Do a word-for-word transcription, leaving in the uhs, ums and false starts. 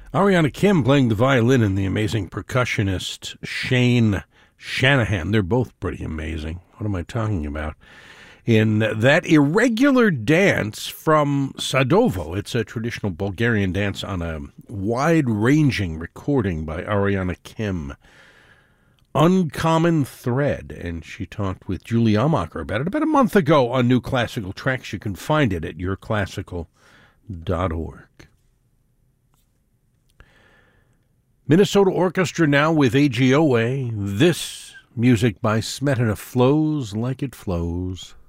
Ariana Kim playing the violin and the amazing percussionist Shane Shanahan. They're both pretty amazing. What am I talking about? In that irregular dance from Sadovo. It's a traditional Bulgarian dance on a wide-ranging recording by Ariana Kim. Uncommon Thread, and she talked with Julie Amacher about it about a month ago on New Classical Tracks. You can find it at your classical dot org. Minnesota Orchestra now with A G O A. This music by Smetana flows like it flows.